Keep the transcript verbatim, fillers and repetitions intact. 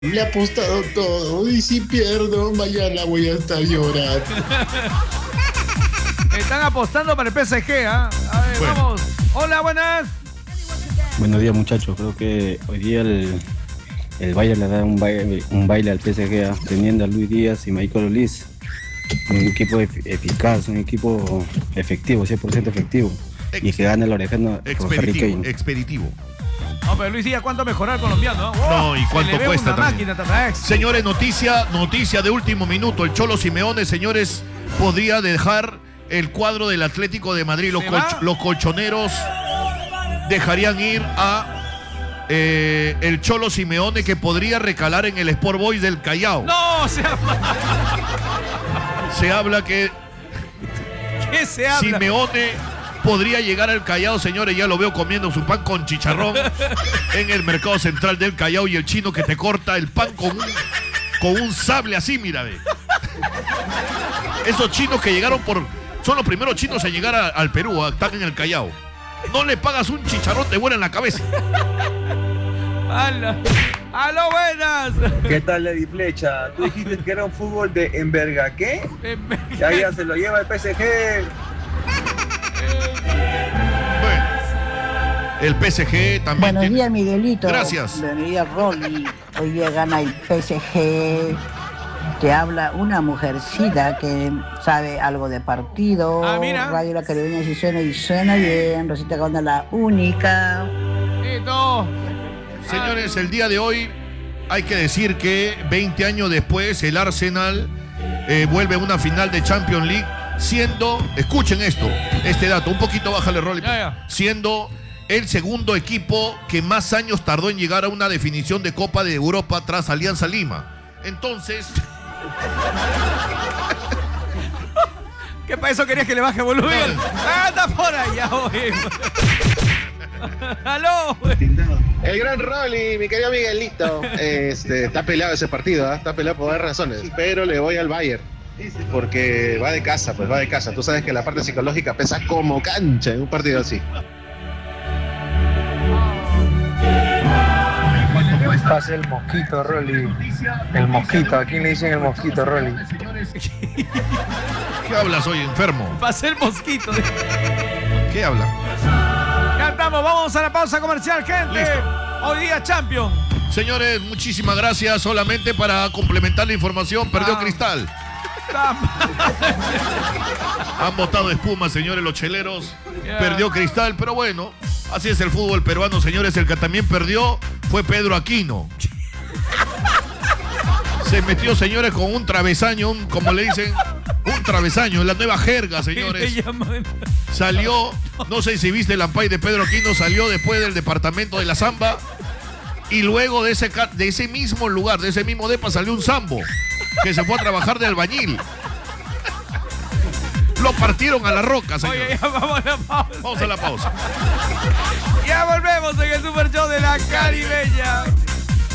Le he apostado todo y si pierdo, mañana voy a estar llorando. Están apostando para el P S G, ¿ah? ¿eh? A ver, bueno. Vamos. Hola, buenas. Buenos días, muchachos. Creo que hoy día el, el Bayern le da un baile, un baile al P S G, ¿eh? Teniendo a Luis Díaz y Michael Olise. Un equipo eficaz, un equipo efectivo, cien por ciento efectivo. Ex y que gane el orejano por Harry Kane. Expeditivo. No, pero Luis Díaz, ¿cuánto mejorar el colombiano? Oh, no, y cuánto cuesta también. Máquina, señores, noticia, noticia de último minuto. El Cholo Simeone, señores, podría dejar el cuadro del Atlético de Madrid. Los, colch los colchoneros dejarían ir a eh, el Cholo Simeone, que podría recalar en el Sport Boys del Callao. No, se habla. Se habla que ¿Qué se habla? Simeone podría llegar al Callao, señores. Ya lo veo comiendo su pan con chicharrón en el mercado central del Callao, y el chino que te corta el pan con un, con un sable así, mira, ve. Esos chinos que llegaron por... Son los primeros chinos en llegar a, al Perú, a, están en el Callao. No le pagas un chicharrón, te vuela en la cabeza. ¡Hala! ¡Aló, buenas! ¿Qué tal, Lady Flecha? Tú dijiste que era un fútbol de enverga, ¿qué? Ya, ya se lo lleva el P S G. Bueno, el P S G también. Buenos tiene... días, Miguelito. Gracias. Buenos días, Rolly. Hoy día gana el P S G. Te habla una mujercita que sabe algo de partido. Ah, mira. Radio La Caribeña, si suena y suena bien. Rosita Gonda, la única. Listo. Señores, el día de hoy hay que decir que veinte años después el Arsenal eh, vuelve a una final de Champions League, siendo, escuchen esto, este dato, un poquito bájale, Rolly, ya, ya. siendo el segundo equipo que más años tardó en llegar a una definición de Copa de Europa tras Alianza Lima. Entonces... ¿Qué para eso querías que le baje volumen? ¡Ah, está por allá, oye! ¡Aló! El gran Rolly, mi querido Miguelito. Este, está peleado ese partido, ¿eh? Está peleado por varias razones, pero le voy al Bayern. Porque va de casa, pues va de casa. Tú sabes que la parte psicológica pesa como cancha en un partido así. Pasa el mosquito, Rolly. El mosquito, ¿a quién le dicen el mosquito, Rolly? ¿Qué hablas hoy, enfermo? Pasé el mosquito. ¿Qué habla? Ya estamos, vamos a la pausa comercial, gente. Listo. Hoy día Champions. Señores, muchísimas gracias. Solamente para complementar la información, perdió ah. Cristal. Han botado espuma, señores, los cheleros. Yeah. Perdió Cristal, pero bueno, así es el fútbol peruano, señores. El que también perdió fue Pedro Aquino. Se metió, señores, con un travesaño, un, como le dicen, un travesaño, la nueva jerga, señores. Salió, no sé si viste el ampay de Pedro Aquino, salió después del departamento de la Zamba, y luego de ese, de ese mismo lugar, de ese mismo depa, salió un sambo que se fue a trabajar de albañil. Lo partieron a la roca, señores. Oye, ya vamos a la pausa. Vamos a la pausa. Ya volvemos en el Super Show de La Caribeña.